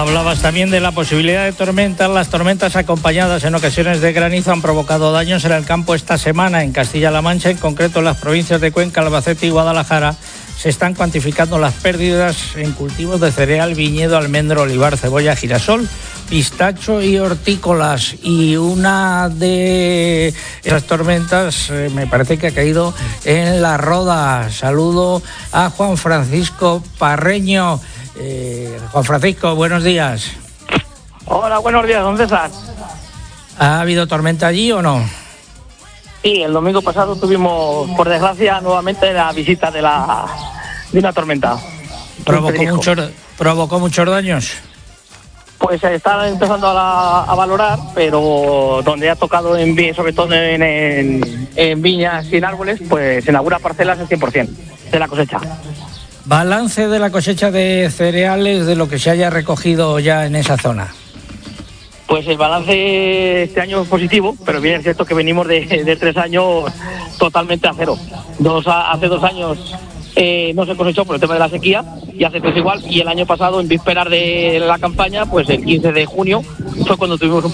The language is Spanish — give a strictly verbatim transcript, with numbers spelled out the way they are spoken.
Hablabas también de la posibilidad de tormentas. Las tormentas acompañadas en ocasiones de granizo han provocado daños en el campo esta semana en Castilla-La Mancha, en concreto en las provincias de Cuenca, Albacete y Guadalajara. Se están cuantificando las pérdidas en cultivos de cereal, viñedo, almendro, olivar, cebolla, girasol, pistacho y hortícolas. Y una de esas tormentas eh, me parece que ha caído en La Roda. Saludo a Juan Francisco Parreño. Eh, Juan Francisco, buenos días. Hola, buenos días, don César. ¿Ha habido tormenta allí o no? Sí, el domingo pasado tuvimos, por desgracia, nuevamente la visita de la de una tormenta. ¿Provocó, mucho, ¿Provocó muchos daños? Pues se está empezando a, la, a valorar, pero donde ha tocado, en sobre todo en, en, en viñas y en árboles, pues se inaugura parcelas al cien por ciento de la cosecha. Balance de la cosecha de cereales, de lo que se haya recogido ya en esa zona. Pues el balance este año es positivo, pero bien es cierto que venimos de, de tres años totalmente a cero. Dos, hace dos años eh, no se cosechó por el tema de la sequía, y hace tres igual, y el año pasado, en vísperas de la campaña, pues el quince de junio fue cuando tuvimos un